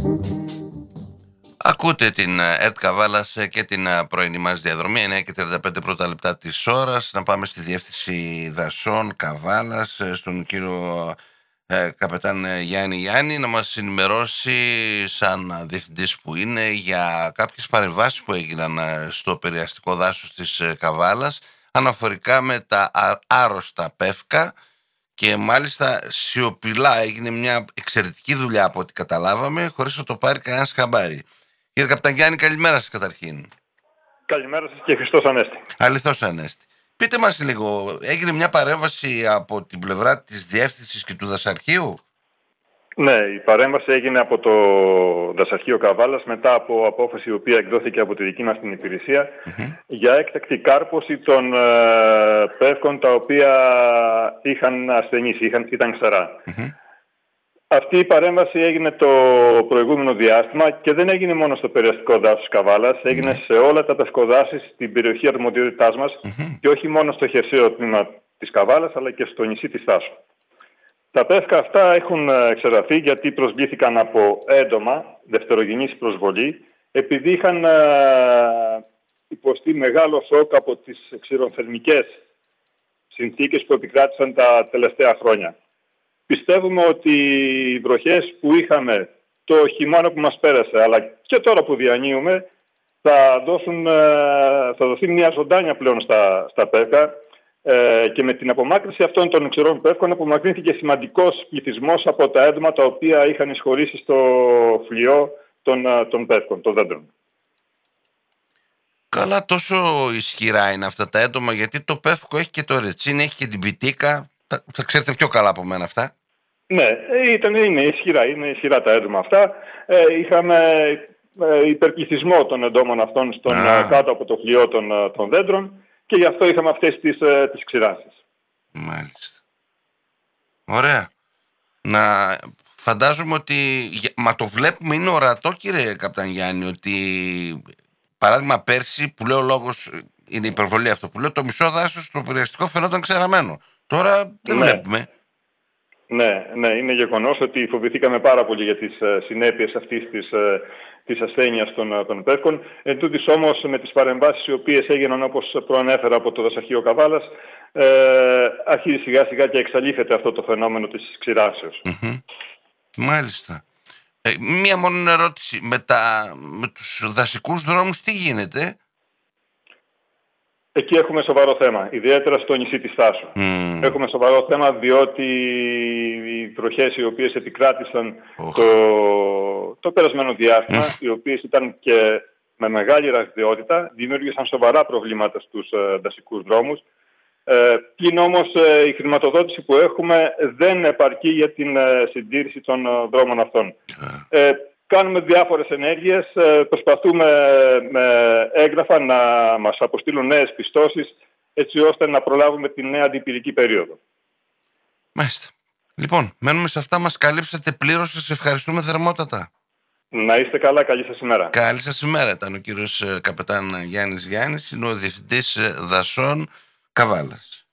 Ακούτε την ΕΡΤ Καβάλας και την πρωινή μας διαδρομή, 9 και 35 πρώτα λεπτά της ώρας. Να πάμε στη Διεύθυνση Δασών Καβάλας, στον κύριο καπετάν Γιάννη να μας ενημερώσει σαν διευθυντής που είναι για κάποιες παρεμβάσεις που έγιναν στο περιαστικό δάσος της Καβάλας αναφορικά με τα άρρωστα πεύκα και μάλιστα σιωπηλά έγινε μια εξαιρετική δουλειά από ό,τι καταλάβαμε χωρίς να το πάρει κανένας χαμπάρι. Κύριε καπετάν Γιάννη, καλημέρα σας καταρχήν. Καλημέρα σας και Χριστός Ανέστη. Αληθώς Ανέστη. Πείτε μας λίγο, έγινε μια παρέμβαση από την πλευρά της Διεύθυνσης και του Δασαρχείου? Ναι, η παρέμβαση έγινε από το Δασαρχείο Καβάλας μετά από απόφαση η οποία εκδόθηκε από τη δική μας την υπηρεσία για έκτακτη κάρπωση των πεύκων τα οποία είχαν ασθενήσει, ήταν ξερά. Αυτή η παρέμβαση έγινε το προηγούμενο διάστημα και δεν έγινε μόνο στο περιαστικό δάσος Καβάλας, έγινε σε όλα τα πευκοδάση στην περιοχή αρμοδιότητάς μας και όχι μόνο στο χερσαίο τμήμα της Καβάλας αλλά και στο νησί της Θάσου. Τα πεύκα αυτά έχουν εξεραθεί γιατί προσβλήθηκαν από έντομα, δευτερογενής προσβολή, επειδή είχαν υποστεί μεγάλο σοκ από τις ξηροθερμικές συνθήκες που επικράτησαν τα τελευταία χρόνια. Πιστεύουμε ότι οι βροχές που είχαμε το χειμώνα που μας πέρασε, αλλά και τώρα που διανύουμε, θα δοθεί μια ζωντάνια πλέον στα πεύκα και με την απομάκρυνση αυτών των ξερών πεύκων απομακρύνθηκε σημαντικός πληθυσμός από τα έντομα τα οποία είχαν εισχωρήσει στο φλοιό των πεύκων, των δέντρων. Καλά, τόσο ισχυρά είναι αυτά τα έντομα, γιατί το πεύκο έχει και το ρετσίνι, έχει και την πιτίκα. Θα ξέρετε πιο καλά από μένα αυτά. Ναι, είναι ισχυρά τα έντομα αυτά. Είχαμε υπερπληθυσμό των εντόμων αυτών κάτω από το φλοιό των δέντρων και γι' αυτό είχαμε αυτές τις ξηράσεις. Μάλιστα. Ωραία. Να φαντάζομαι ότι... Μα το βλέπουμε, είναι ορατό κύριε καπετάν Γιάννη, ότι παράδειγμα πέρσι, που λέω λόγος, είναι υπερβολή αυτό που λέω, το μισό δάσος στο περιαστικό φαινόταν ξεραμένο. Τώρα δεν βλέπουμε. Ναι, είναι γεγονός ότι φοβηθήκαμε πάρα πολύ για τις συνέπειες αυτής της ασθένειας των πεύκων. Εν τούτης όμως με τις παρεμβάσεις οι οποίες έγιναν όπως προανέφερα από το Δασαρχείο Καβάλας, αρχίζει σιγά σιγά και εξαλείφεται αυτό το φαινόμενο της ξηράσεως. Μάλιστα. Μία μόνο ερώτηση. Με τους δασικούς δρόμους τι γίνεται? Εκεί έχουμε σοβαρό θέμα, ιδιαίτερα στο νησί της Θάσου. Έχουμε σοβαρό θέμα διότι οι βροχές οι οποίες επικράτησαν το περασμένο διάστημα, οι οποίες ήταν και με μεγάλη ραγδαιότητα, δημιούργησαν σοβαρά προβλήματα στους δασικούς δρόμους. Πλην όμως η χρηματοδότηση που έχουμε δεν επαρκεί για την συντήρηση των δρόμων αυτών. Κάνουμε διάφορες ενέργειες, προσπαθούμε με έγγραφα να μας αποστείλουν νέες πιστώσεις έτσι ώστε να προλάβουμε τη νέα αντιπυρική περίοδο. Μάλιστα. Λοιπόν, μένουμε σε αυτά, μας καλύψατε πλήρως, σας ευχαριστούμε θερμότατα. Να είστε καλά, καλή σας ημέρα. Καλή σας ημέρα. Ήταν ο κύριος καπετάν Γιάννης, είναι ο Διευθυντής Δασών Καβάλας.